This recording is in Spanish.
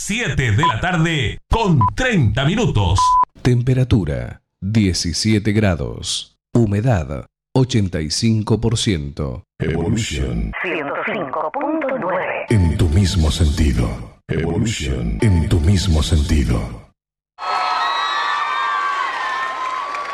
7 de la tarde con 30 minutos. Temperatura 17 grados. Humedad 85%. Evolution 105.9. en tu mismo sentido. Evolution en tu mismo sentido.